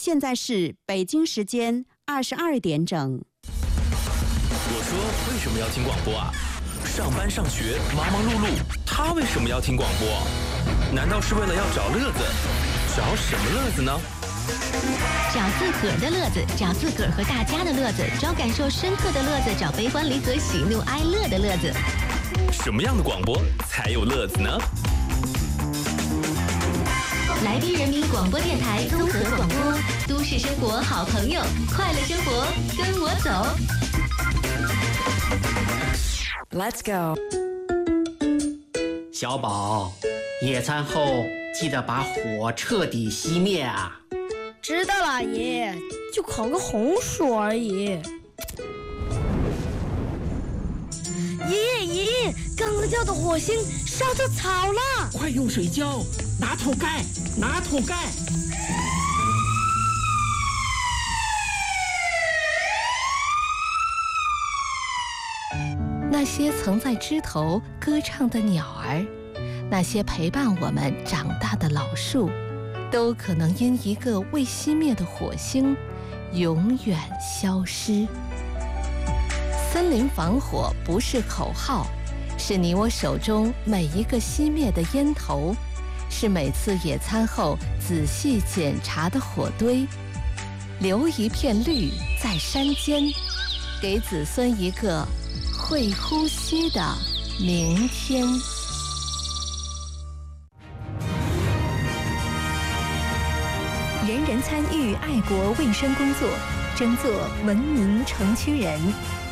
现在是北京时间22点整。 我说为什么要听广播啊？上班上学忙忙碌碌，他为什么要听广播？难道是为了要找乐子？找什么乐子呢？ 找自个儿的乐子，找自个儿和大家的乐子，找感受深刻的乐子，找悲欢离合、喜怒哀乐的乐子。 什么样的广播才有乐子呢？ 来宾人民广播电台综合广播，都市生活好朋友，快乐生活跟我走。 Let's go。 小宝，野餐后记得把火彻底熄灭啊！ 知道了，爷爷，就烤个红薯而已。爷爷，刚刚掉的火星烧着草了， 快用水浇，拿土盖。 那些曾在枝头歌唱的鸟儿，那些陪伴我们长大的老树，都可能因一个未熄灭的火星永远消失。森林防火不是口号，是你我手中每一个熄灭的烟头，是每次野餐后仔细检查的火堆。留一片绿在山间，给子孙一个会呼吸的明天。 人人参与爱国卫生工作，争做文明城区人。